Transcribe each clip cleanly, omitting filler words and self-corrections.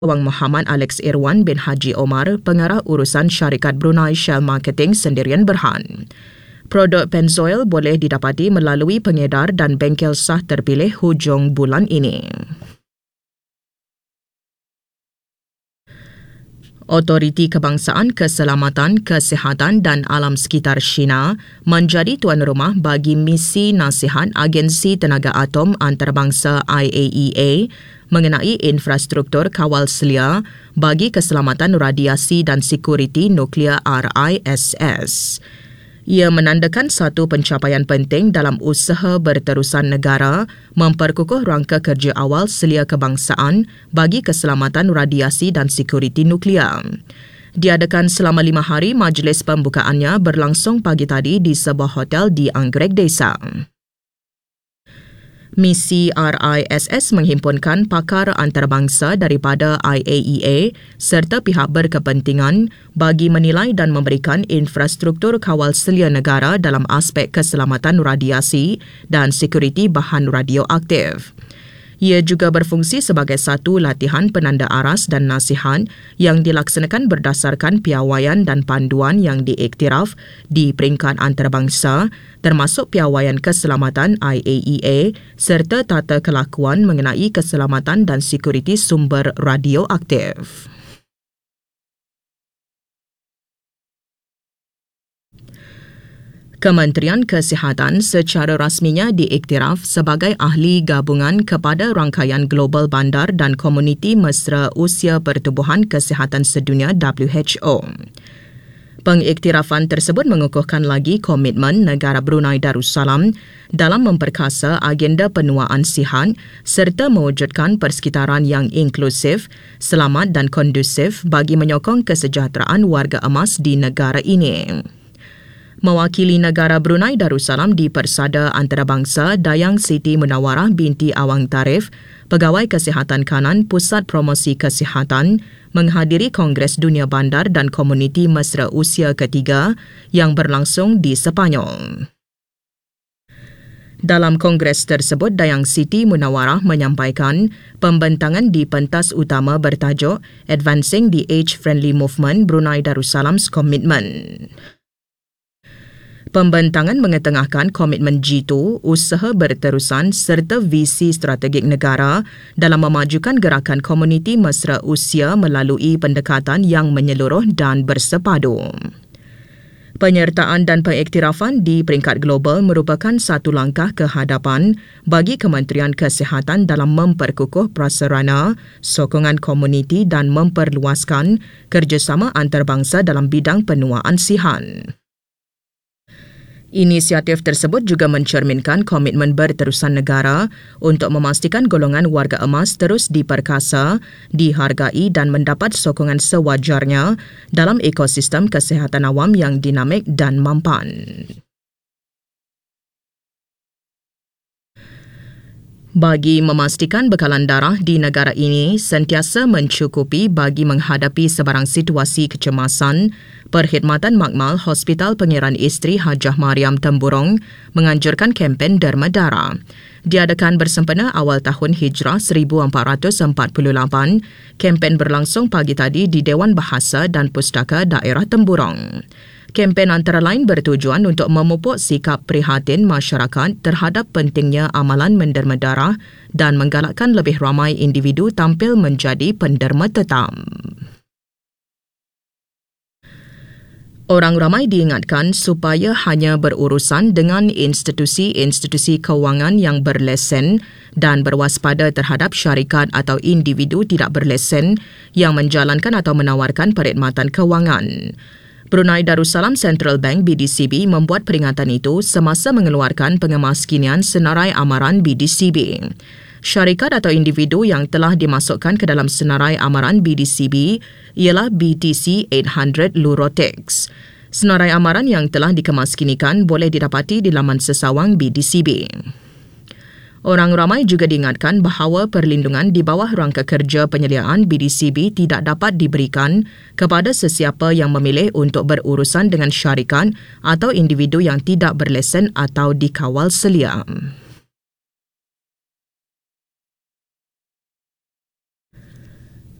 Wang Muhammad Alex Irwan bin Haji Omar, pengarah urusan syarikat Brunei Shell Marketing Sendirian Berhad. Produk Pennzoil boleh didapati melalui pengedar dan bengkel sah terpilih hujung bulan ini. Otoriti Kebangsaan Keselamatan, Kesihatan dan Alam Sekitar China menjadi tuan rumah bagi misi nasihat Agensi Tenaga Atom Antarabangsa IAEA mengenai infrastruktur kawal selia bagi keselamatan radiasi dan sekuriti nuklear RISS. Ia menandakan satu pencapaian penting dalam usaha berterusan negara memperkukuh rangka kerja awal selia kebangsaan bagi keselamatan radiasi dan sekuriti nuklear. Diadakan selama 5 hari, majlis pembukaannya berlangsung pagi tadi di sebuah hotel di Anggrek Desa. Misi RISS menghimpunkan pakar antarabangsa daripada IAEA serta pihak berkepentingan bagi menilai dan memberikan infrastruktur kawal selia negara dalam aspek keselamatan radiasi dan sekuriti bahan radioaktif. Ia juga berfungsi sebagai satu latihan penanda aras dan nasihat yang dilaksanakan berdasarkan piawaian dan panduan yang diiktiraf di peringkat antarabangsa termasuk piawaian keselamatan IAEA serta tata kelakuan mengenai keselamatan dan sekuriti sumber radioaktif. Kementerian Kesihatan secara rasminya diiktiraf sebagai ahli gabungan kepada Rangkaian Global Bandar dan Komuniti Mesra Usia Pertubuhan Kesihatan Sedunia WHO. Pengiktirafan tersebut mengukuhkan lagi komitmen negara Brunei Darussalam dalam memperkasa agenda penuaan sihat serta mewujudkan persekitaran yang inklusif, selamat dan kondusif bagi menyokong kesejahteraan warga emas di negara ini. Mewakili negara Brunei Darussalam di Persada Antarabangsa, Dayang Siti Munawarah binti Awang Tarif, Pegawai Kesihatan Kanan Pusat Promosi Kesihatan, menghadiri Kongres Dunia Bandar dan Komuniti Mesra Usia ketiga yang berlangsung di Sepanyol. Dalam kongres tersebut, Dayang Siti Munawarah menyampaikan pembentangan di pentas utama bertajuk Advancing the Age-Friendly Movement Brunei Darussalam's Commitment. Pembentangan mengetengahkan komitmen G2, usaha berterusan serta visi strategik negara dalam memajukan gerakan komuniti mesra usia melalui pendekatan yang menyeluruh dan bersepadu. Penyertaan dan pengiktirafan di peringkat global merupakan satu langkah ke hadapan bagi Kementerian Kesihatan dalam memperkukuh prasarana, sokongan komuniti dan memperluaskan kerjasama antarabangsa dalam bidang penuaan sihat. Inisiatif tersebut juga mencerminkan komitmen berterusan negara untuk memastikan golongan warga emas terus diperkasa, dihargai dan mendapat sokongan sewajarnya dalam ekosistem kesihatan awam yang dinamik dan mampan. Bagi memastikan bekalan darah di negara ini sentiasa mencukupi bagi menghadapi sebarang situasi kecemasan, Perkhidmatan Makmal Hospital Pangeran Isteri Hajah Mariam Temburong menganjurkan kempen derma darah. Diadakan bersempena awal tahun Hijrah 1448, kempen berlangsung pagi tadi di Dewan Bahasa dan Pustaka Daerah Temburong. Kempen antara lain bertujuan untuk memupuk sikap prihatin masyarakat terhadap pentingnya amalan menderma darah dan menggalakkan lebih ramai individu tampil menjadi penderma tetap. Orang ramai diingatkan supaya hanya berurusan dengan institusi-institusi kewangan yang berlesen dan berwaspada terhadap syarikat atau individu tidak berlesen yang menjalankan atau menawarkan perkhidmatan kewangan. Brunei Darussalam Central Bank BDCB membuat peringatan itu semasa mengeluarkan pengemaskinian senarai amaran BDCB. Syarikat atau individu yang telah dimasukkan ke dalam senarai amaran BDCB ialah BTC 800 Lurotex. Senarai amaran yang telah dikemaskinikan boleh didapati di laman sesawang BDCB. Orang ramai juga diingatkan bahawa perlindungan di bawah rangka kerja penyediaan BDCB tidak dapat diberikan kepada sesiapa yang memilih untuk berurusan dengan syarikat atau individu yang tidak berlesen atau dikawal selia.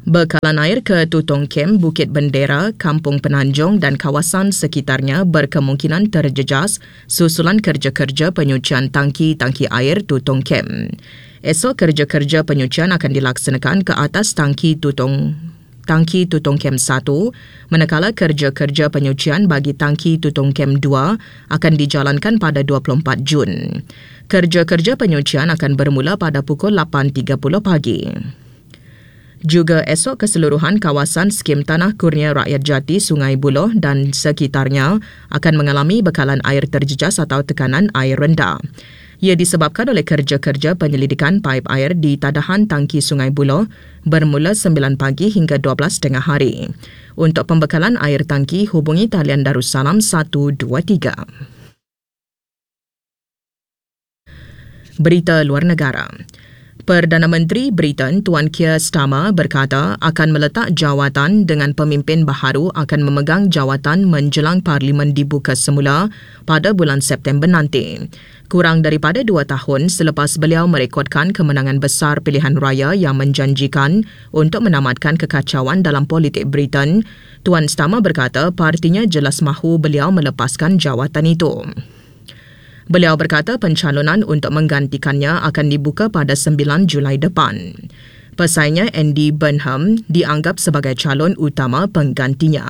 Bekalan air ke Tutong Kem, Bukit Bendera, Kampung Penanjung dan kawasan sekitarnya berkemungkinan terjejas susulan kerja-kerja penyucian tangki-tangki air Tutong Kem. Esok kerja-kerja penyucian akan dilaksanakan ke atas tangki Tutong Kem 1, manakala kerja-kerja penyucian bagi tangki Tutong Kem 2 akan dijalankan pada 24 Jun. Kerja-kerja penyucian akan bermula pada pukul 8.30 pagi. Juga esok keseluruhan kawasan skim Tanah Kurnia Rakyat Jati Sungai Buloh dan sekitarnya akan mengalami bekalan air terjejas atau tekanan air rendah. Ia disebabkan oleh kerja-kerja penyelidikan paip air di tadahan tangki Sungai Buloh bermula 9 pagi hingga 12 tengah hari. Untuk pembekalan air tangki, hubungi talian Darussalam 123. Berita luar negara. Perdana Menteri Britain Tuan Keir Starmer berkata akan meletak jawatan dengan pemimpin baharu akan memegang jawatan menjelang Parlimen dibuka semula pada bulan September nanti. Kurang daripada 2 tahun selepas beliau merekodkan kemenangan besar pilihan raya yang menjanjikan untuk menamatkan kekacauan dalam politik Britain, Tuan Starmer berkata partinya jelas mahu beliau melepaskan jawatan itu. Beliau berkata pencalonan untuk menggantikannya akan dibuka pada 9 Julai depan. Pesaingnya Andy Burnham dianggap sebagai calon utama penggantinya.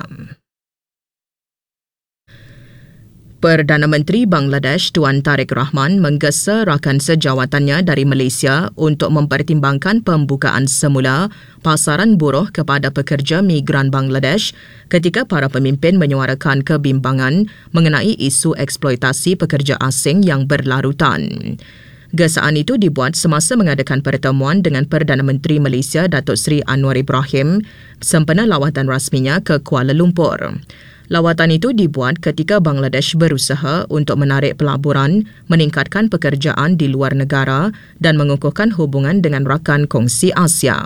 Perdana Menteri Bangladesh Tuan Tariq Rahman menggesa rakan sejawatannya dari Malaysia untuk mempertimbangkan pembukaan semula pasaran buruh kepada pekerja migran Bangladesh ketika para pemimpin menyuarakan kebimbangan mengenai isu eksploitasi pekerja asing yang berlarutan. Gesaan itu dibuat semasa mengadakan pertemuan dengan Perdana Menteri Malaysia Datuk Seri Anwar Ibrahim sempena lawatan rasminya ke Kuala Lumpur. Lawatan itu dibuat ketika Bangladesh berusaha untuk menarik pelaburan, meningkatkan pekerjaan di luar negara dan mengukuhkan hubungan dengan rakan kongsi Asia.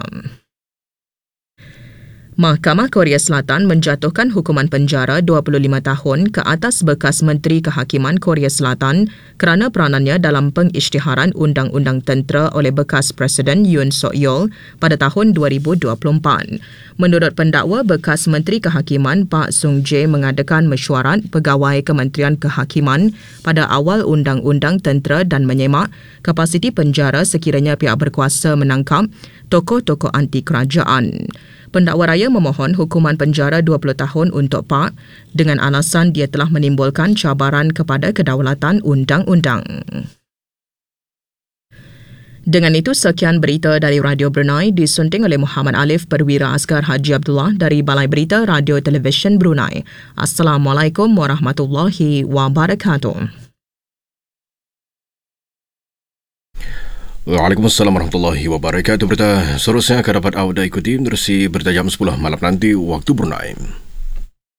Mahkamah Korea Selatan menjatuhkan hukuman penjara 25 tahun ke atas bekas Menteri Kehakiman Korea Selatan kerana peranannya dalam pengisytiharan undang-undang tentera oleh bekas Presiden Yoon Suk Yeol pada tahun 2024. Menurut pendakwa, bekas Menteri Kehakiman Pak Sung Jae mengadakan mesyuarat pegawai Kementerian Kehakiman pada awal undang-undang tentera dan menyemak kapasiti penjara sekiranya pihak berkuasa menangkap tokoh-tokoh anti kerajaan. Pendakwa raya memohon hukuman penjara 20 tahun untuk Pak dengan alasan dia telah menimbulkan cabaran kepada kedaulatan undang-undang. Dengan itu, sekian berita dari Radio Brunei disunting oleh Muhammad Alif Perwira Asgar Haji Abdullah dari Balai Berita Radio Televisyen Brunei. Assalamualaikum warahmatullahi wabarakatuh. Waalaikumsalam warahmatullahi wabarakatuh. Berita seterusnya akan dapat anda ikuti menerusi berita jam 10 malam nanti waktu Brunei.